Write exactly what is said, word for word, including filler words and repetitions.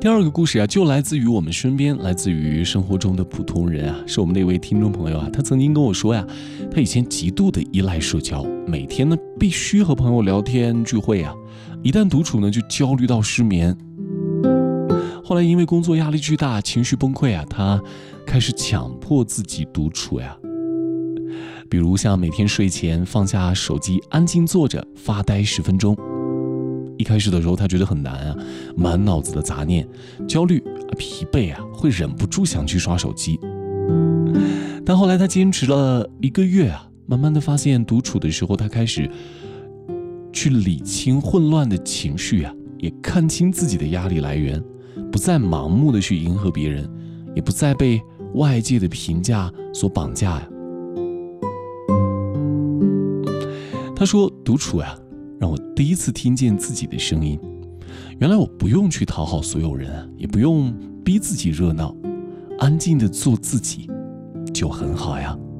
第二个故事啊，就来自于我们身边，来自于生活中的普通人啊，是我们那位听众朋友啊，他曾经跟我说呀，他以前极度的依赖社交，每天呢必须和朋友聊天聚会啊，一旦独处呢就焦虑到失眠。后来因为工作压力巨大，情绪崩溃啊，他开始强迫自己独处呀。比如像每天睡前放下手机，安静坐着发呆十分钟。一开始的时候他觉得很难啊，满脑子的杂念，焦虑疲惫啊，会忍不住想去刷手机。但后来他坚持了一个月啊，慢慢的发现独处的时候，他开始去理清混乱的情绪啊，也看清自己的压力来源，不再盲目的去迎合别人，也不再被外界的评价所绑架呀。他说独处呀，让我第一次听见自己的声音，原来我不用去讨好所有人，也不用逼自己热闹，安静的做自己就很好呀。